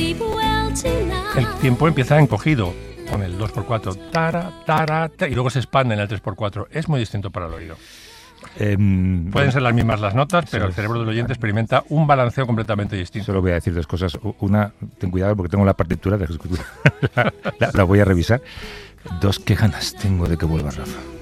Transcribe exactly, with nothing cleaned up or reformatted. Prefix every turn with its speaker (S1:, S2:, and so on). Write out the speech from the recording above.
S1: El tiempo empieza encogido con el dos por cuatro, tara, tara, ta, y luego se expande en el tres por cuatro. Es muy distinto para el oído. Eh, Pueden ser las mismas las notas, pero el cerebro del oyente experimenta un balanceo completamente distinto.
S2: Solo voy a decir dos cosas. Una, ten cuidado porque tengo la partitura, de la, la, la voy a revisar. Dos, qué ganas tengo de que vuelva Rafa.